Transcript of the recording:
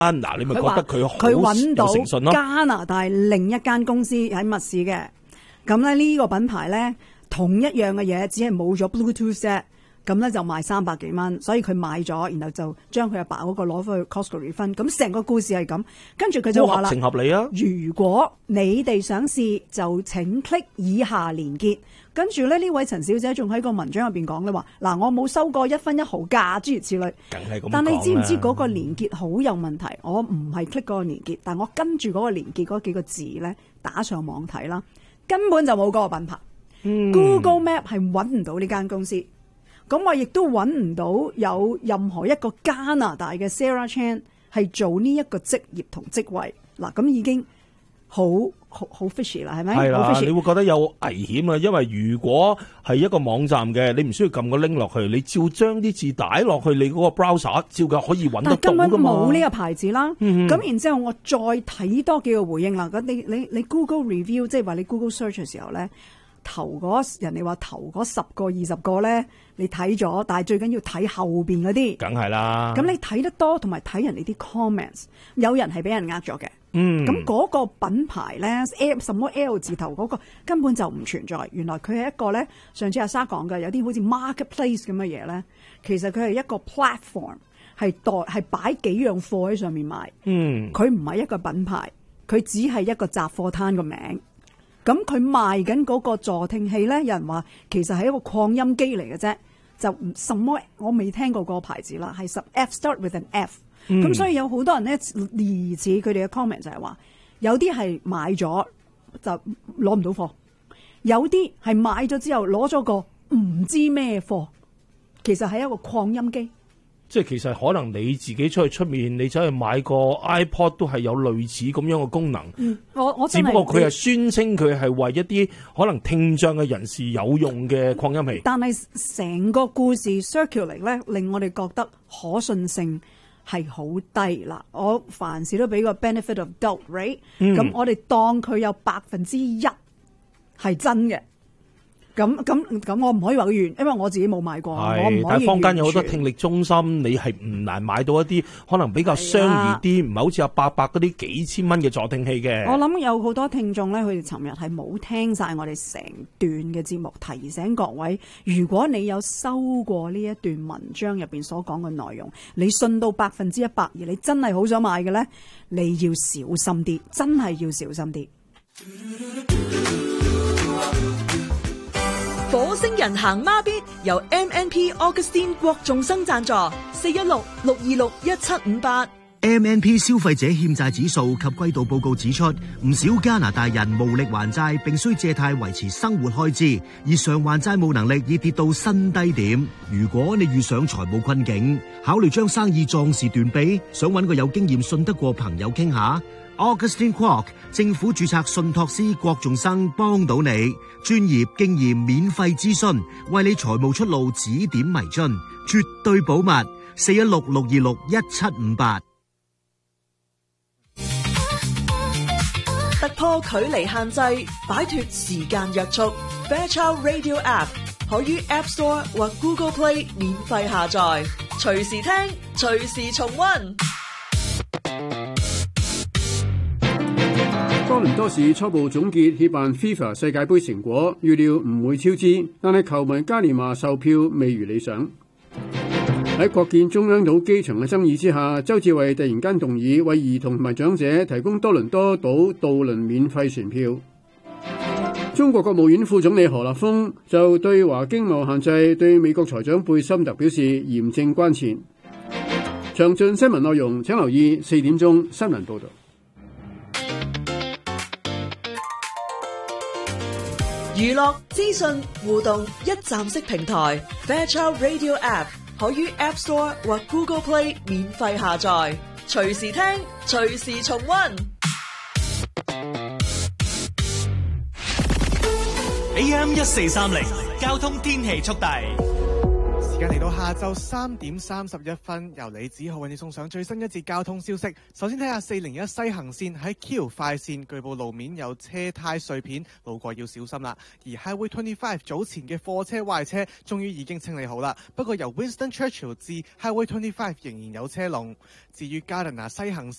嗱，你咪覺得佢好佢揾到有誠信咯？ 加拿大另一間公司喺密市嘅，咁咧呢個品牌咧同一樣嘅嘢，只係冇咗 Bluetooth 啫。咁咧就賣300幾蚊，所以佢買咗，然後就將佢阿爸嗰個攞翻去 Costco refund。咁成個故事係咁，跟住佢就話啦， 合情合理啊！ 如果你哋想試，就請 click 以下連結。跟住咧呢位陳小姐仲喺個文章入邊講咧話，嗱，我冇收過1分1毫價，諸如此類。 梗係咁講啦。 但你知唔知嗰個連結好有問題？我唔係 click 嗰個連結，但我跟住嗰個連結嗰幾個字咧打上網睇啦，根本就冇嗰個品牌。Google Map 係揾唔到呢間公司。咁我亦都揾唔到有任何一個加拿大嘅 Sarah Chan 係做呢一個職業同職位。嗱，咁已經好 fishy 啦，係咪？ 係啦， 好 fishy。 你會覺得有危險啊！因為如果係一個網站嘅，你唔需要撳個 link 落去，你照將啲字打落去你嗰個 browser，照嘅可以揾得到但根本㗎嘛。 冇呢個牌子啦。咁然之後我再睇多幾個回應啦。咁你 Google review， 即係話你 Google search 嘅時候咧，人哋話頭嗰10個20個咧，你睇咗，但係最緊要睇後邊嗰啲。 梗係啦。 咁你睇得多，同埋睇人哋啲 comments， 有人係俾人呃咗嘅。咁嗰個品牌咧，什麼 L 字頭嗰個根本就唔存在。原來佢係一個咧，上次阿莎講嘅，有啲好似 marketplace 咁嘅嘢咧，其實佢係一個 platform， 係擺幾樣貨喺上面賣。佢唔係一個品牌，佢只係一個雜貨攤個名。咁佢賣緊嗰個助聽器咧，有人話其實係一個擴音機嚟嘅啫，就什麼我未聽過個牌子啦，係F start with an F。咁所以有好多人咧，疑似佢哋嘅 comment 就係話，有啲係買咗就攞唔到貨，有啲係買咗之後攞咗個唔知咩貨，其實係一個擴音機。 即係其實可能你自己出面，你走去買個 iPod 都係有類似咁樣嘅功能。 我只不過佢係宣稱佢係為一啲可能聽障嘅人士有用嘅擴音器。 但係成個故事 circulate 咧，令我哋覺得可信性係好低啦。我凡事都俾個 benefit of doubt，right？咁我哋當佢有1%係真嘅。咁我唔可以話佢完，因為我自己冇買過，我唔可以。 但係坊間有好多聽力中心，你係唔難買到一啲可能比較相宜啲，唔係好似阿伯伯嗰啲幾千蚊嘅助聽器嘅。 我諗有好多聽眾咧，佢哋尋日係冇聽晒我哋成段嘅節目，提醒各位，如果你有收過呢一段文章入邊所講嘅內容，你信到100%，而你真係好想買嘅咧，你要小心啲，真係要小心啲。 火星人行孖咇由 MNP Augustine 郭仲生贊助，416-626-1758。 MNP 消費者欠債指數及季度報告指出，唔少加拿大人無力還債，並需借貸維持生活開支，而償還債務能力已跌到新低點。如果你遇上財務困境，考慮將生意壯士斷臂，想揾個有經驗信得過朋友傾下。Augustine Kwok 政府註冊信託師郭仲生幫到你，專業經驗免費諮詢，為你財務出路指點迷津，絕對保密。416-626-1758。 突破距離限制，擺脫時間約束。Fairchild Radio App 可於 App Store 或 Google Play 免費下載，隨時聽，隨時重溫。 多倫多市初步總結協辦 FIFA 世界盃成果，預料唔會超支，但係球迷嘉年華售票未如理想。喺擴建中央島機場嘅爭議之下，周志偉突然間動議為兒童同埋長者提供多倫多島渡輪免費船票。中國國務院副總理何立峰就對華經貿限制對美國財長貝森特表示嚴正關切。詳盡新聞內容請留意4點鐘新聞報道。 娛樂資訊互動一站式平台 Fairchild Radio App 可於 App Store 或 Google Play 免費下載，隨時聽，隨時重溫。 AM 1430交通天氣速遞。 間嚟到下晝3點31分，由李子浩為你送上最新一節交通消息。首先睇下401西行線喺 Q 快線，據報路面有車胎碎片，路過要小心啦。而 Highway 25早前嘅貨車壞車終於已經清理好啦，不過由 Winston Churchill 至 Highway 25仍然有車龍。至於 Gardiner 西行線